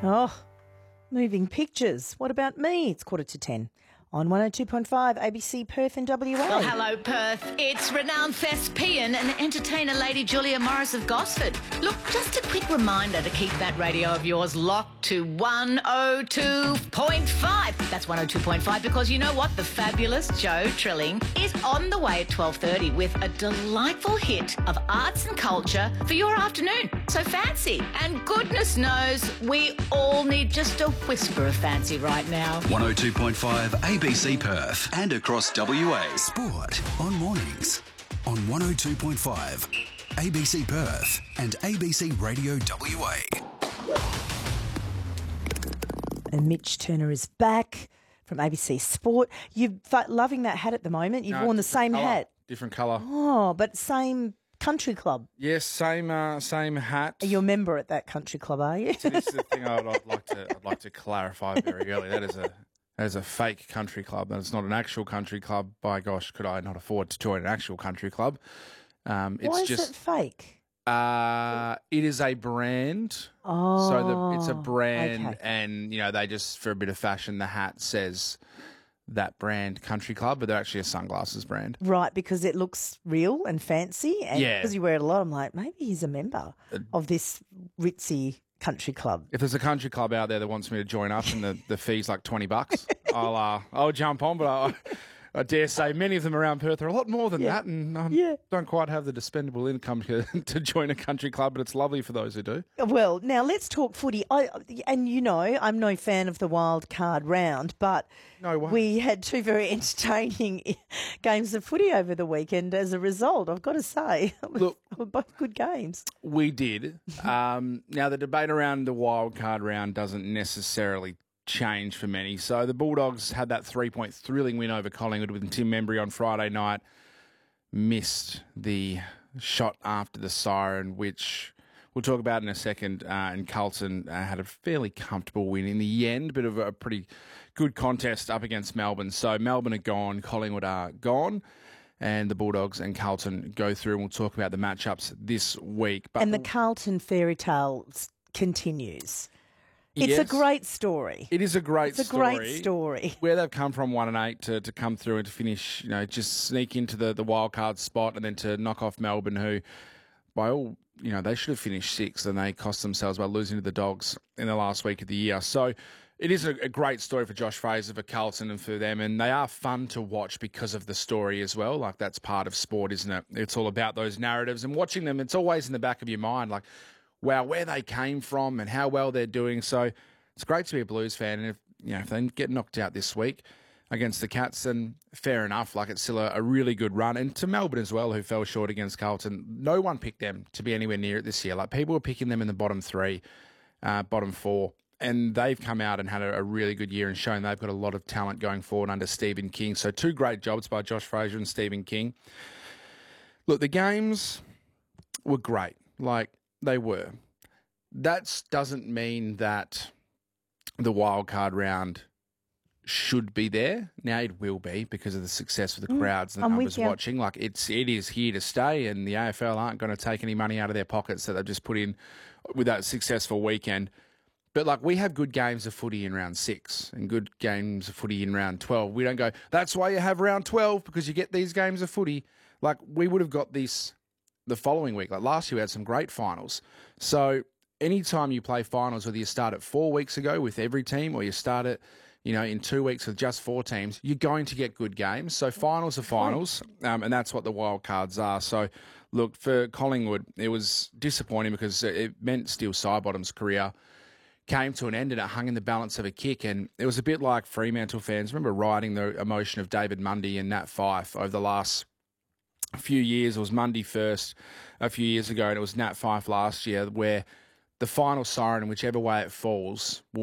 Oh, moving pictures. What about me? It's 9:45 on 102.5 ABC Perth and WA. Well, hello, Perth. It's renowned thespian and entertainer Lady Julia Morris of Gosford. Look, just a quick reminder to keep that radio of yours locked to 102.5. That's 102.5 because you know what? The fabulous Joe Trilling is on the way at 12:30 with a delightful hit of arts and culture for your afternoon. So fancy. And goodness knows we all need just a whisper of fancy right now. 102.5 ABC Perth and across WA. Sport on mornings on 102.5 ABC Perth and ABC Radio WA. And Mitch Turner is back from ABC Sport. You're loving that hat at the moment. You've worn the same hat. Different colour. Oh, but same country club. Yes, same hat. Are you a member at that country club, are you? So this is the thing I'd like to clarify very early. That is a fake country club. That is not an actual country club. By gosh, could I not afford to join an actual country club? Why is it fake? It is a brand. Oh, so it's a brand, okay. and they just for a bit of fashion, the hat says that brand country club, but they're actually a sunglasses brand. Right, because it looks real and fancy, and Yeah. because you wear it a lot, I'm like, maybe he's a member of this ritzy country club. If there's a country club out there that wants me to join up and the fee's like $20, I'll jump on, but I dare say many of them around Perth are a lot more than that, and don't quite have the dispendable income to join a country club, but it's lovely for those who do. Well, now let's talk footy. I'm no fan of the wild card round, but No way. we had two very entertaining games of footy over the weekend as a result, I've got to say. Look, Were both good games. We did. Now, the debate around the wild card round doesn't necessarily change for many. So the Bulldogs had that 3-point thrilling win over Collingwood with Tim Membry on Friday night. Missed the shot after the siren, which we'll talk about in a second. And Carlton had a fairly comfortable win in the end, bit of a pretty good contest up against Melbourne. So Melbourne are gone, Collingwood are gone, and the Bulldogs and Carlton go through, and we'll talk about the matchups this week. And the Carlton fairy tale continues. It's a great story. It is a great story. Where they've come from 1-8 to come through and to finish, just sneak into the wild card spot and then to knock off Melbourne, who, by all, they should have finished sixth and they cost themselves by losing to the Dogs in the last week of the year. So it is a great story for Josh Fraser, for Carlton and for them, and they are fun to watch because of the story as well. Like, that's part of sport, isn't it? It's all about those narratives, and watching them, it's always in the back of your mind, like, wow, where they came from and how well they're doing. So it's great to be a Blues fan. And if they get knocked out this week against the Cats, then fair enough. Like, it's still a really good run. And to Melbourne as well, who fell short against Carlton, no one picked them to be anywhere near it this year. Like, people were picking them in the bottom three, bottom four. And they've come out and had a really good year and shown they've got a lot of talent going forward under Stephen King. So two great jobs by Josh Fraser and Stephen King. Look, the games were great. Like, they were. That doesn't mean that the wild card round should be there. Now it will be because of the success of the crowds and the numbers watching. Like, it is here to stay, and the AFL aren't going to take any money out of their pockets that they've just put in with that successful weekend. But, like, we have good games of footy in round 6 and good games of footy in round 12. We don't go, that's why you have round 12, because you get these games of footy. Like, we would have got this the following week. Like, last year we had some great finals. So anytime you play finals, whether you start it 4 weeks ago with every team or you start it, in 2 weeks with just 4 teams, you're going to get good games. So finals are finals, and that's what the wild cards are. So, look, for Collingwood, it was disappointing because it meant Steele Sidebottom's career came to an end and it hung in the balance of a kick. And it was a bit like Fremantle fans. Remember riding the emotion of David Mundy and Nat Fyfe over the last few years. It was Mundy first a few years ago, and it was Nat Fyfe last year, where the final siren, whichever way it falls, will